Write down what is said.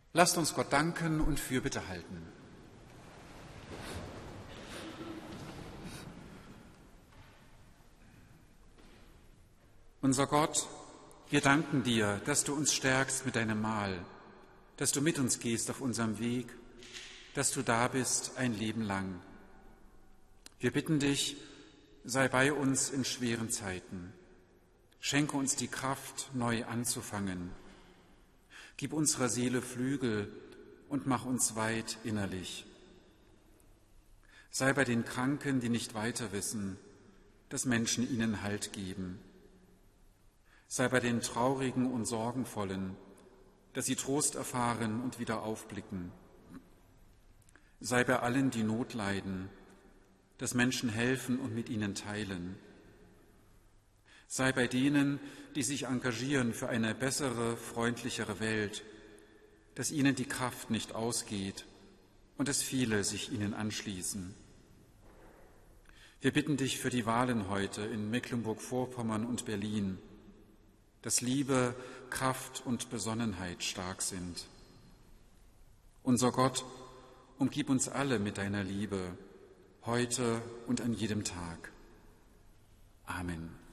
Lasst uns Gott danken und Fürbitte halten. Unser Gott, wir danken dir, dass du uns stärkst mit deinem Mahl, dass du mit uns gehst auf unserem Weg, dass du da bist ein Leben lang. Wir bitten dich, sei bei uns in schweren Zeiten. Schenke uns die Kraft, neu anzufangen. Gib unserer Seele Flügel und mach uns weit innerlich. Sei bei den Kranken, die nicht weiter wissen, dass Menschen ihnen Halt geben. Sei bei den Traurigen und Sorgenvollen, dass sie Trost erfahren und wieder aufblicken. Sei bei allen, die Not leiden, dass Menschen helfen und mit ihnen teilen. Sei bei denen, die sich engagieren für eine bessere, freundlichere Welt, dass ihnen die Kraft nicht ausgeht und dass viele sich ihnen anschließen. Wir bitten dich für die Wahlen heute in Mecklenburg-Vorpommern und Berlin, dass Liebe, Kraft und Besonnenheit stark sind. Unser Gott, umgib uns alle mit deiner Liebe, heute und an jedem Tag. Amen.